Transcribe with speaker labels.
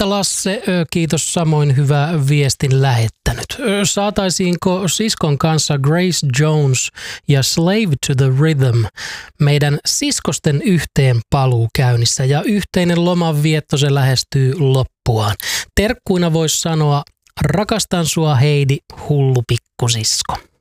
Speaker 1: Entä Lasse, kiitos samoin hyvä viestin lähettänyt. Saataisiinko siskon kanssa Grace Jones ja Slave to the Rhythm meidän siskosten yhteen paluu käynnissä ja yhteinen lomanvietto se lähestyy loppuaan. Terkkuina voisi sanoa, rakastan sua Heidi, hullu pikkusisko.